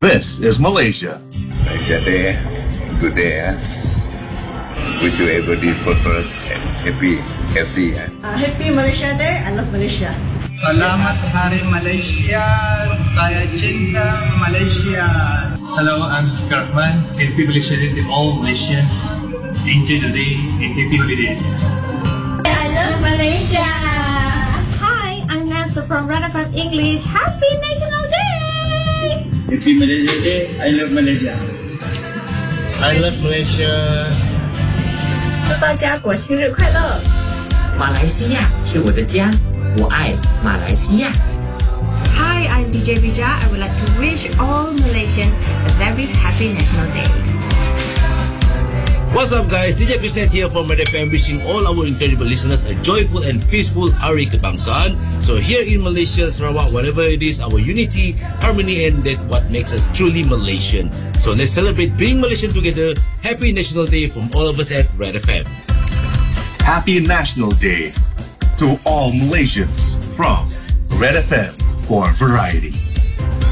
This is Malaysia. Malaysia Day, good day. Wish you everybody prosperous and happy, healthy. Happy Malaysia Day. I love Malaysia. Selamat Hari Malaysia. Saya cinta Malaysia. Hello, I'm Rahman. Happy Malaysia Day to all Malaysians. Enjoy the day and happy holidays. I love Malaysia. Hi, I'm Nancy from Red FM English. Happy National Day. Happy Malaysia Day. I love Malaysia. I love Malaysia. 祝大家国庆日快乐！ 马来西亚是我的家，我爱马来西亚。 Hi, I'm DJ Bija. I would like to wish all Malaysians a very happy National Day. What's up, guys? DJ Krishnan here from Red FM, wishing all our incredible listeners a joyful and peaceful Hari Kebangsaan. So here in Malaysia, Sarawak, whatever it is, our unity, harmony, and that what makes us truly Malaysian. So let's celebrate being Malaysian together. Happy National Day from all of us at Red FM. Happy National Day to all Malaysians from Red FM for Variety.